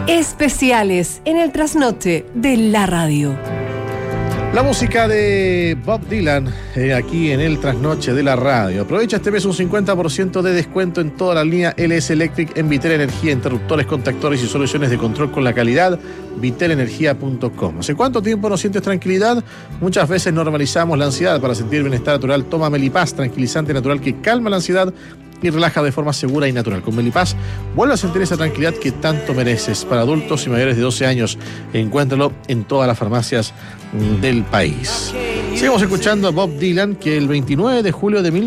Especiales en el trasnoche de la radio. La música de Bob Dylan aquí en el trasnoche de la radio. Aprovecha este mes un 50% de descuento en toda la línea LS Electric en Vitel Energía, interruptores, contactores y soluciones de control con la calidad. Vitelenergia.com. ¿Hace cuánto tiempo no sientes tranquilidad? Muchas veces normalizamos la ansiedad. Para sentir bienestar natural, toma Melipaz, tranquilizante natural que calma la ansiedad y relaja de forma segura y natural. Con Melipaz vuelve a sentir esa tranquilidad que tanto mereces. Para adultos y mayores de 12 años, encuéntralo en todas las farmacias del país. Seguimos escuchando a Bob Dylan, que el 29 de julio de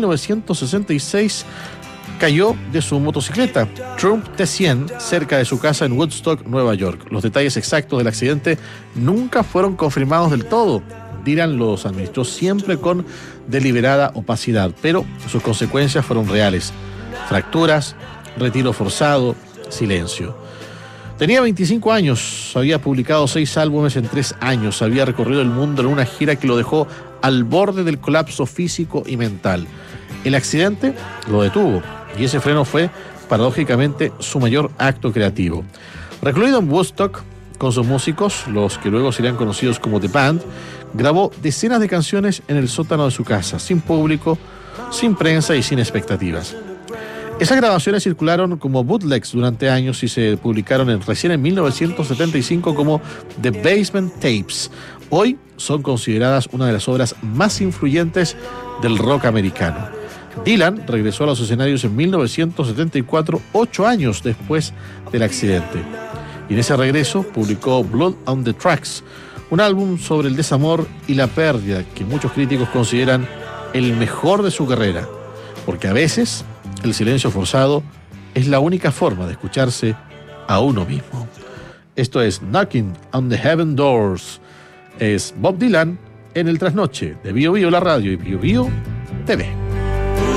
1966 cayó de su motocicleta Trump T100 cerca de su casa en Woodstock, Nueva York. Los detalles exactos del accidente nunca fueron confirmados del todo. Dylan los administró siempre con deliberada opacidad, pero sus consecuencias fueron reales. Fracturas, retiro forzado, silencio. Tenía 25 años, había publicado 6 álbumes en 3 años, había recorrido el mundo en una gira que lo dejó al borde del colapso físico y mental. El accidente lo detuvo y ese freno fue, paradójicamente, su mayor acto creativo. Recluido en Woodstock, con sus músicos, los que luego serían conocidos como The Band, grabó decenas de canciones en el sótano de su casa, sin público, sin prensa y sin expectativas. Esas grabaciones circularon como bootlegs durante años y se publicaron recién en 1975 como The Basement Tapes. Hoy son consideradas una de las obras más influyentes del rock americano. Dylan regresó a los escenarios en 1974, 8 años después del accidente. Y en ese regreso publicó Blood on the Tracks, un álbum sobre el desamor y la pérdida que muchos críticos consideran el mejor de su carrera, porque a veces el silencio forzado es la única forma de escucharse a uno mismo. Esto es Knocking on the Heaven Doors. Es Bob Dylan en el trasnoche de Bio Bio la radio y Bio Bio TV.